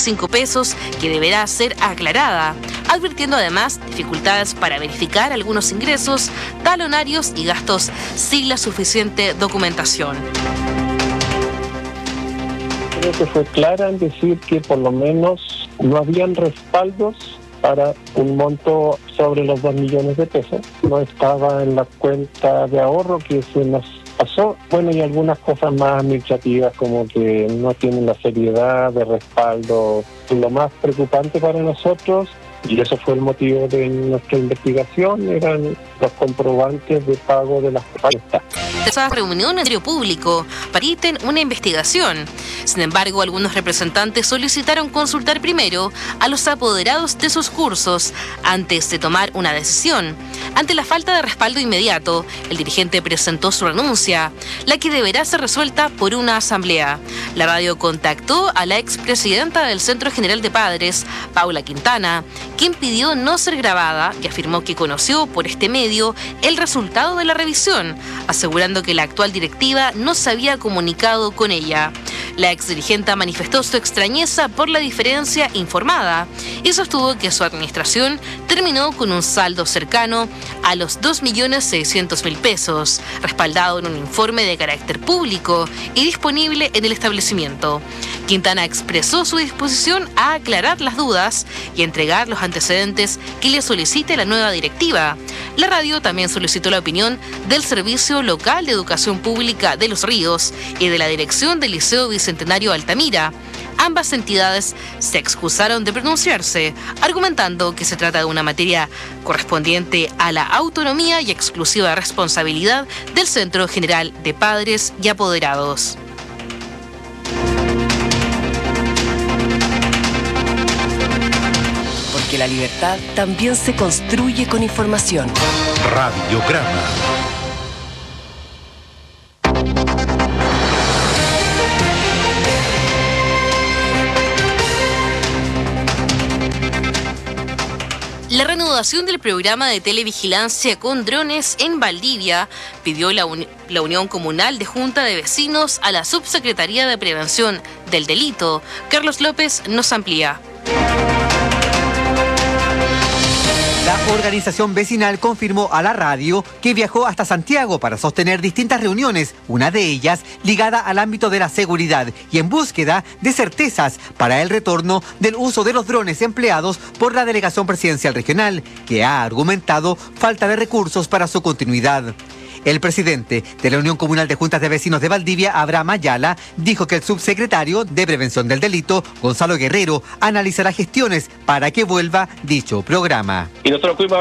1.5 pesos que deberá ser aclarada, advirtiendo además dificultades para verificar algunos ingresos, talonarios y gastos sin la suficiente documentación. Creo que fue clara en decir que por lo menos no habían respaldos para un monto sobre los 2 millones de pesos. No estaba en la cuenta de ahorro que se nos pasó. Bueno, y algunas cosas más administrativas como que no tienen la seriedad de respaldo. Lo más preocupante para nosotros, y eso fue el motivo de nuestra investigación, eran los comprobantes de pago de las cuentas. Esa reunión en el Ministerio Público permiten una investigación. Sin embargo, algunos representantes solicitaron consultar primero a los apoderados de sus cursos antes de tomar una decisión. Ante la falta de respaldo inmediato, el dirigente presentó su renuncia, la que deberá ser resuelta por una asamblea. La radio contactó a la expresidenta del Centro General de Padres, Paula Quintana, quien pidió no ser grabada y afirmó que conoció por este medio el resultado de la revisión, asegurando que la actual directiva no se había comunicado con ella. La exdirigente manifestó su extrañeza por la diferencia informada y sostuvo que su administración terminó con un saldo cercano a los 2.600.000 pesos, respaldado en un informe de carácter público y disponible en el establecimiento. Quintana expresó su disposición a aclarar las dudas y entregar los antecedentes que le solicite la nueva directiva. La radio también solicitó la opinión del Servicio Local de Educación Pública de Los Ríos y de la dirección del Liceo Bicentenario Altamira. Ambas entidades se excusaron de pronunciarse, argumentando que se trata de una materia correspondiente a la autonomía y exclusiva responsabilidad del Centro General de Padres y Apoderados. Porque la libertad también se construye con información. Radiograma. La reanudación del programa de televigilancia con drones en Valdivia pidió la Unión Comunal de Junta de Vecinos a la Subsecretaría de Prevención del Delito. Carlos López nos amplía. La organización vecinal confirmó a la radio que viajó hasta Santiago para sostener distintas reuniones, una de ellas ligada al ámbito de la seguridad y en búsqueda de certezas para el retorno del uso de los drones empleados por la Delegación Presidencial Regional, que ha argumentado falta de recursos para su continuidad. El presidente de la Unión Comunal de Juntas de Vecinos de Valdivia, Abraham Ayala, dijo que el subsecretario de Prevención del Delito, Gonzalo Guerrero, analizará gestiones para que vuelva dicho programa. Y nosotros fuimos